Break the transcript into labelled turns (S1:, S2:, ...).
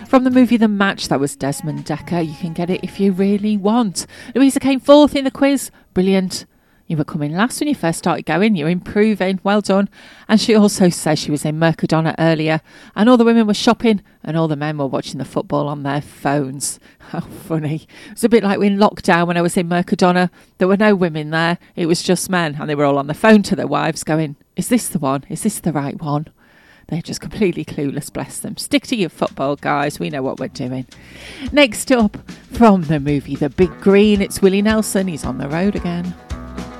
S1: From the movie The Match, that was Desmond Dekker. You can get it if you really want. Louisa came fourth in the quiz. Brilliant. You were coming last when you first started going. You're improving. Well done. And she also says she was in Mercadona earlier and all the women were shopping and all the men were watching the football on their phones. How funny. It was a bit like in lockdown when I was in Mercadona. There were no women there. It was just men and they were all on the phone to their wives going, is this the one? Is this the right one? They're just completely clueless, bless them. Stick to your football, guys. We know what we're doing. Next up, from the movie The Big Green, it's Willie Nelson. He's on the road again.